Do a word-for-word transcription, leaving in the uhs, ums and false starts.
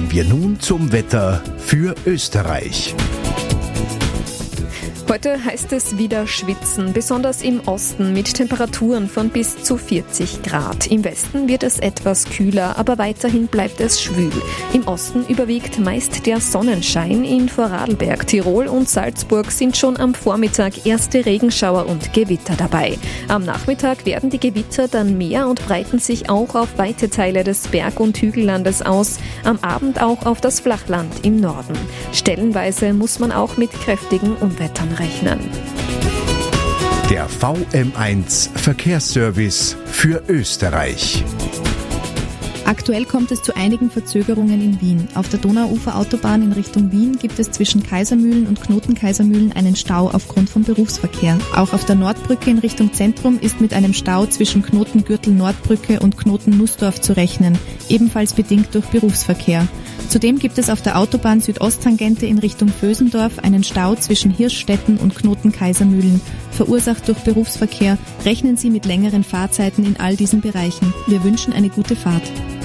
Kommen wir nun zum Wetter für Österreich. Heute heißt es wieder schwitzen, besonders im Osten mit Temperaturen von bis zu vierzig Grad. Im Westen wird es etwas kühler, aber weiterhin bleibt es schwül. Im Osten überwiegt meist der Sonnenschein. In Vorarlberg, Tirol und Salzburg sind schon am Vormittag erste Regenschauer und Gewitter dabei. Am Nachmittag werden die Gewitter dann mehr und breiten sich auch auf weite Teile des Berg- und Hügellandes aus, am Abend auch auf das Flachland im Norden. Stellenweise muss man auch mit kräftigen Unwettern rechnen. Der V M eins Verkehrsservice für Österreich. Aktuell kommt es zu einigen Verzögerungen in Wien. Auf der Donauuferautobahn in Richtung Wien gibt es zwischen Kaisermühlen und Knoten-Kaisermühlen einen Stau aufgrund von Berufsverkehr. Auch auf der Nordbrücke in Richtung Zentrum ist mit einem Stau zwischen Knoten-Gürtel-Nordbrücke und Knoten-Nussdorf zu rechnen, ebenfalls bedingt durch Berufsverkehr. Zudem gibt es auf der Autobahn Südosttangente in Richtung Vösendorf einen Stau zwischen Hirschstetten und Knoten-Kaisermühlen, verursacht durch Berufsverkehr. Rechnen Sie mit längeren Fahrzeiten in all diesen Bereichen. Wir wünschen eine gute Fahrt.